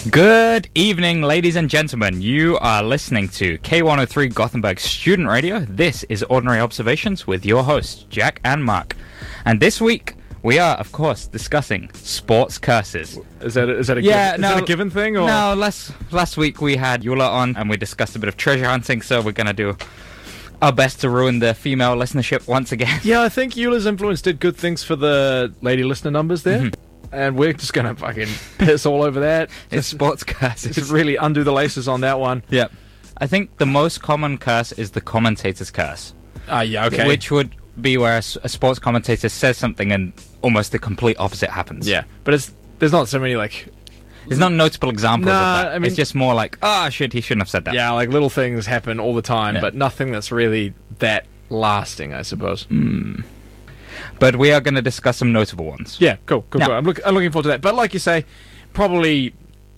Good evening, ladies and gentlemen. You are listening to K103 Gothenburg Student Radio. This is Ordinary Observations with your hosts, Jack and Mark. And this week, we are, of course, discussing sports curses. Is that a given thing? Or? No, last week we had Eula on and we discussed a bit of treasure hunting, so we're going to do our best to ruin the female listenership once again. Yeah, I think Eula's influence did good things for the lady listener numbers there. Mm-hmm. And we're just going to fucking piss all over that. It's sports curses. Just really undo the laces on that one. Yeah. I think the most common curse is the commentator's curse. Yeah, okay. Which would be where a sports commentator says something and almost the complete opposite happens. Yeah, but there's not so many, like... There's not notable examples of that. I mean, it's just more like, shit, he shouldn't have said that. Yeah, like little things happen all the time, but nothing that's really that lasting, I suppose. But we are going to discuss some notable ones. Yeah, cool. I'm looking forward to that. But like you say, probably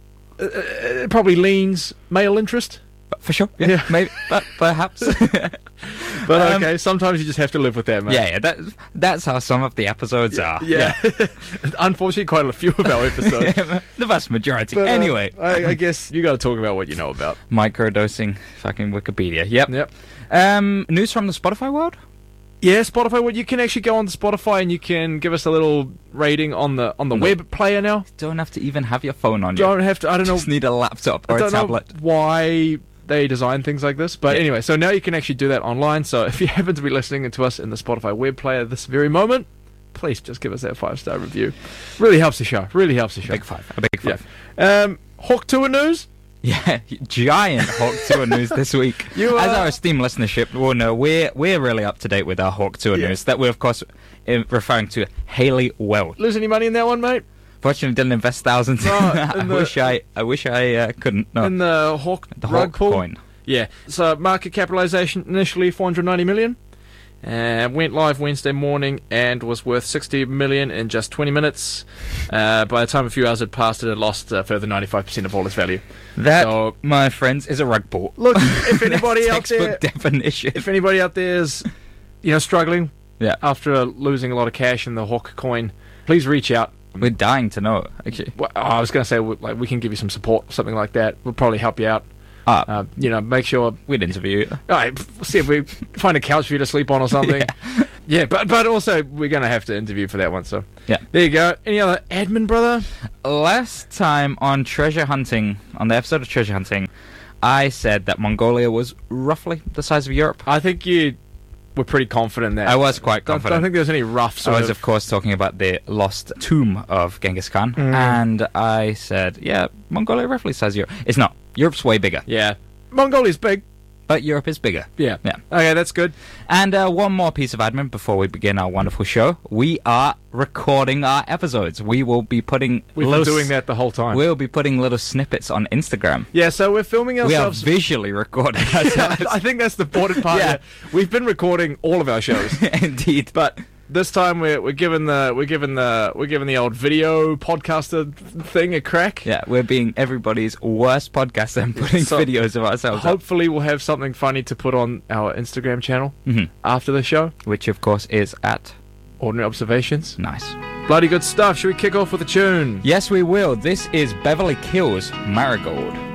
leans male interest. For sure. Yeah. Maybe, perhaps. But okay, sometimes you just have to live with that, man. Yeah, that's how some of the episodes are. Yeah. Unfortunately, quite a few of our episodes. The vast majority. But, anyway. I guess you got to talk about what you know about. Microdosing, fucking Wikipedia. Yep. News from the Spotify world? Yeah, Spotify. Well, you can actually go on to Spotify and you can give us a little rating on the web player now. You don't have to even have your phone on you. Don't have to. I don't know. Just need a laptop or a tablet. I don't know why they design things like this, but anyway. So now you can actually do that online. So if you happen to be listening to us in the Spotify web player this very moment, please just give us that 5-star review. Really helps the show. A big five. Yeah. Hawk Tour news. Yeah, giant Hawk Tour news this week. As our esteemed listenership will know, we're really up to date with our Hawk Tour news. That we're, of course, referring to Haley Welch. Lose any money in that one, mate? Fortunately, didn't invest thousands. I wish I couldn't. No. In the Hawk rug pool? Coin. Yeah. So market capitalization initially 490 million. Went live Wednesday morning and was worth 60 million in just 20 minutes. By the time a few hours had passed, it had lost a further 95% of all its value. That, my friends, is a rug pull. Look, if anybody out there, definition. If anybody out there is, struggling, after losing a lot of cash in the Hawk coin, please reach out. We're dying to know, actually. Well, I was going to say, we can give you some support, something like that. We'll probably help you out. Make sure we'd interview you. All right, see if we find a couch for you to sleep on or something. Yeah, but also we're going to have to interview for that one. So there you go. Any other admin, brother? Last time on Treasure Hunting, on the episode of Treasure Hunting, I said that Mongolia was roughly the size of Europe. I think you were pretty confident there. I was quite confident. I don't think there was any rough I was, of course, talking about the lost tomb of Genghis Khan, and I said, Mongolia roughly the size of Europe. It's not. Europe's way bigger. Yeah. Mongolia's big. But Europe is bigger. Yeah. Okay, that's good. And one more piece of admin before we begin our wonderful show. We are recording our episodes. We will be putting... We've been doing that the whole time. We'll be putting little snippets on Instagram. Yeah, so we're filming ourselves... We are visually recording ourselves. I think that's the important part. Yeah. We've been recording all of our shows. Indeed. But... this time we're giving the old video podcaster thing a crack. Yeah, we're being everybody's worst podcaster and putting videos of ourselves hopefully we'll have something funny to put on our Instagram channel after the show. Which, of course, is at... Ordinary Observations. Nice. Bloody good stuff. Should we kick off with a tune? Yes, we will. This is Beverly Kills Marigold.